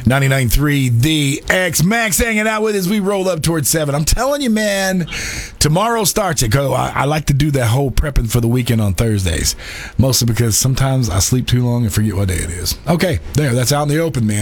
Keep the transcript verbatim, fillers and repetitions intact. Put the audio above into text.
ninety-nine point three The X. Max hanging out with us. We roll up towards seven. I'm telling you, man, tomorrow starts it. Go. I, I like to do that whole prepping for the weekend on Thursdays, mostly because sometimes I sleep too long and forget what day it is. Okay, there. That's out in the open, man.